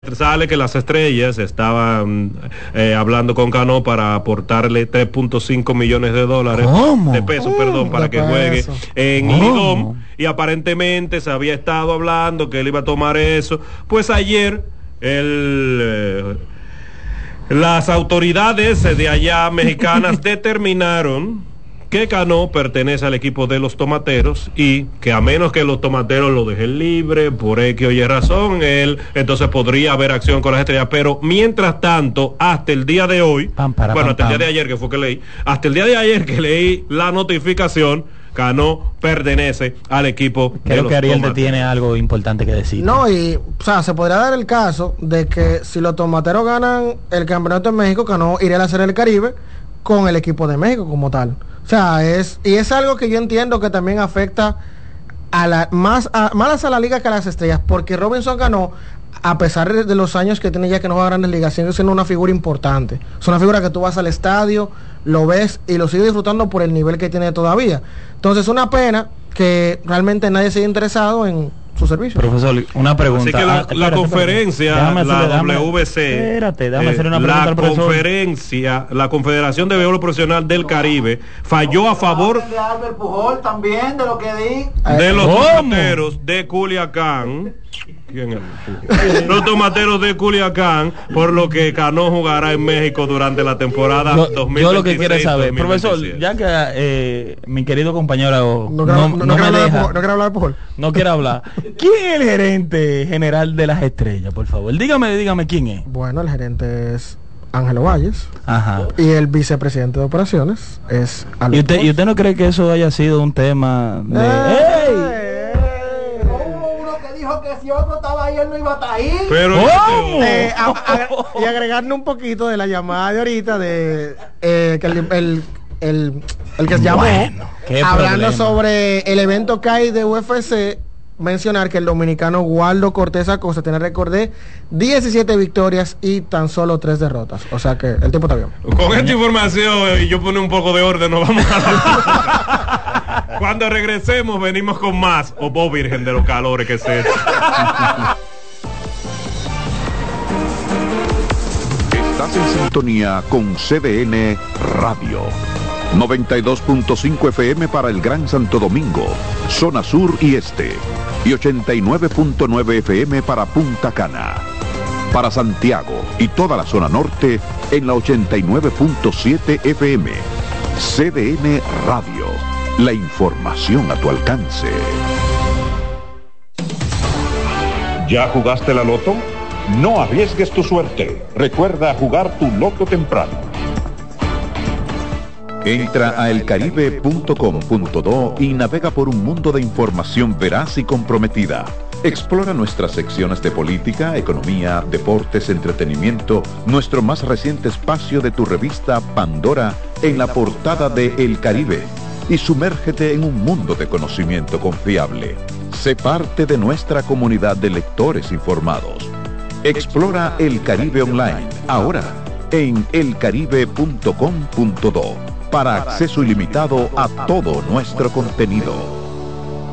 sale que las Estrellas estaban hablando con Cano para aportarle $3.5 millones de pesos, para que juegue en Lidom, y aparentemente se había estado hablando que él iba a tomar eso. Pues ayer las autoridades de allá mexicanas determinaron que Cano pertenece al equipo de los Tomateros y que a menos que los Tomateros lo dejen libre por X o Y razón, él entonces podría haber acción con las Estrellas. Pero mientras tanto, hasta el día de hoy, hasta el día de ayer que fue que leí, hasta el día de ayer que leí la notificación, Cano pertenece al equipo. Creo que Ariel te tiene algo importante que decir. No, y o sea, se podría dar el caso de que si los Tomateros ganan el campeonato en México, Cano iría a la Serie del Caribe con el equipo de México como tal. O sea, es algo que yo entiendo que también afecta más a la liga que a las Estrellas, porque Robinson Cano, a pesar de los años que tiene ya que no va a Grandes Ligas, sigue siendo una figura importante. Es una figura que tú vas al estadio, lo ves y lo sigues disfrutando por el nivel que tiene todavía. Entonces, una pena que realmente nadie se haya interesado en su servicio. Profesor, una pregunta. Así que la conferencia, la WC, déjame hacer una pregunta al profesor. Conferencia, la Confederación de Béisbol Profesional del Caribe falló a favor de Albert Pujol también, de lo que di. De los Tomateros de Culiacán. ¿Quién es? Los Tomateros de Culiacán, por lo que Cano jugará en México durante la temporada 2026. Yo lo que quiero saber, profesor, ya que mi querido compañero no quiere hablar de Pujol. No quiere hablar. ¿Quién es el gerente general de las Estrellas, por favor? Dígame quién es. Bueno, el gerente es Ángelo Valles. Ajá. Y el vicepresidente de operaciones es Albert. ¿Y usted no cree que eso haya sido un tema de que si otro estaba ahí, él no iba a estar ahí? Pero y agregarle un poquito de la llamada de ahorita de que el que se llamó, hablando sobre el evento que hay de UFC, mencionar que el dominicano Waldo Cortés Acosta tiene récord de 17 victorias y tan solo 3 derrotas. O sea que el tiempo está bien. Con esta información y yo pone un poco de orden, nos vamos a cuando regresemos venimos con más. Oh, virgen de los calores que se. Estás en sintonía con CDN Radio. 92.5 FM para el Gran Santo Domingo, zona sur y este, y 89.9 FM para Punta Cana. Para Santiago y toda la zona norte en la 89.7 FM. CDN Radio, la información a tu alcance. ¿Ya jugaste la loto? No arriesgues tu suerte. Recuerda jugar tu loto temprano. Entra a elcaribe.com.do y navega por un mundo de información veraz y comprometida. Explora nuestras secciones de política, economía, deportes, entretenimiento, nuestro más reciente espacio de tu revista Pandora en la portada de El Caribe y sumérgete en un mundo de conocimiento confiable. Sé parte de nuestra comunidad de lectores informados. Explora El Caribe Online, ahora en elcaribe.com.do, para acceso ilimitado a todo nuestro contenido.